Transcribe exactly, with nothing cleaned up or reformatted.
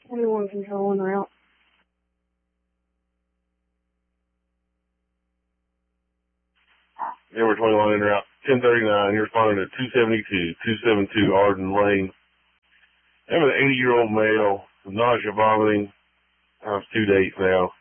twenty-one controlling route. Denver twenty-one in route ten thirty-nine. You're responding to two seventy-two, two seventy-two Arden Lane. I have an eighty-year-old male with nausea, vomiting. Uh, it's two days now.